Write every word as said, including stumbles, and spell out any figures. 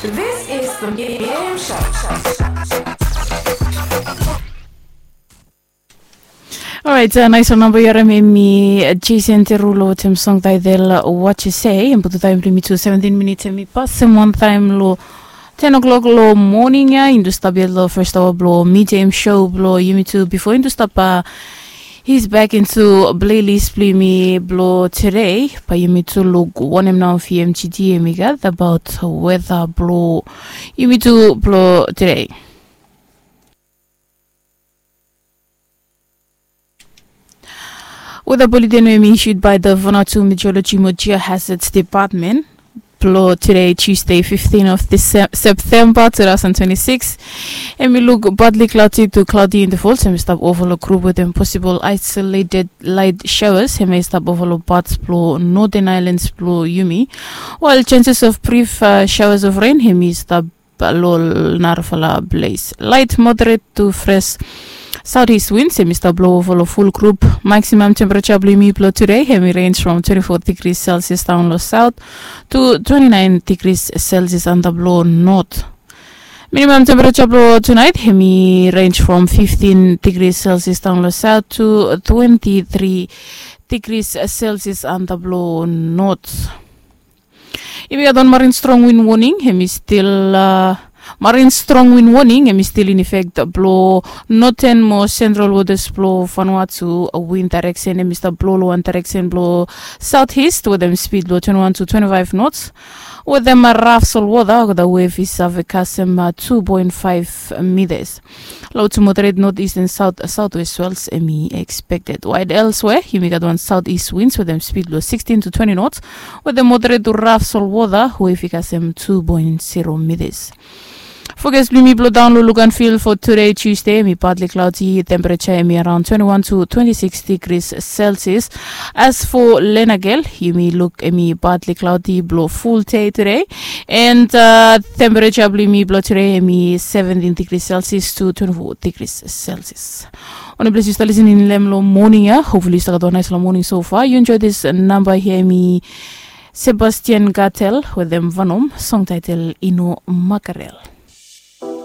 This is the Miriam Show. Alright, uh, nice number yara me Jason Terulo tem song title What You Say and put the time limit to seventeen minutes and me pass some one time lo ten o'clock lo morning ya into stop lo first hour blow medium show blow you me too before into stop uh, he's back into playlist play me blow today but you me to look one him now F M G T me got about weather blow you me to blow today. Weather bulletin issued by the Vanuatu Meteorology Geohazards Department. Blow today, Tuesday, fifteenth of September twenty twenty-six. And we look partly cloudy to cloudy in the falls. And we stop overlook group with them possible isolated light showers. And we stop overlook parts blow northern islands blow Yumi. While chances of brief uh, showers of rain. And we stop low Narfala blaze. Light, moderate to fresh southeast winds, and Mister blow over full group. Maximum temperature blue blow today, heavy range from twenty-four degrees Celsius down low south to twenty-nine degrees Celsius under blow north. Minimum temperature blow tonight, heavy range from fifteen degrees Celsius down low south to twenty-three degrees Celsius under blow north. If you got on marine strong wind warning, heavy still uh, marine strong wind warning and still in effect blow northern more central waters blow Vanuatu a wind direction and Mister blow low one direction blow southeast with them speed blow twenty-one to twenty-five knots with them a rough sol water the wave is of a custom two point five meters. Low to moderate northeast and south southwest swells me expected. Wide elsewhere you may get one southeast winds with them speed blow sixteen to twenty knots with the moderate to rough sol water wave is custom two point zero meters. Focus gloomy blow down low look and feel for today Tuesday me partly cloudy temperature me around twenty-one to twenty-six degrees Celsius. As for Lenagel you may look me partly cloudy blow full day today and uh, temperature gloomy blow today me seventeen degrees Celsius to twenty-four degrees Celsius. On a bless you still listening in Lemlo morning ya hopefully you still got a nice morning so far. You enjoy this number here me Sebastian Gattel with them Vanom song title Ino Makarel.